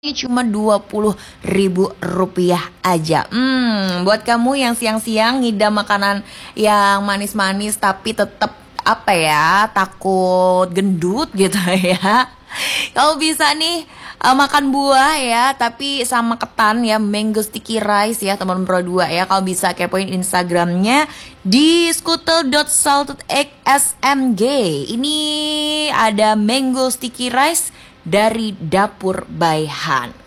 cuma Rp20.000 aja. Buat kamu yang siang-siang ngidam makanan yang manis-manis tapi tetap apa ya, takut gendut gitu ya. Kamu bisa nih makan buah ya, tapi sama ketan ya, mango sticky rice ya teman Pro 2 ya. Kalau bisa kepoin Instagramnya di skutel.saltedeggSMG. Ini ada mango sticky rice dari Dapur by Han.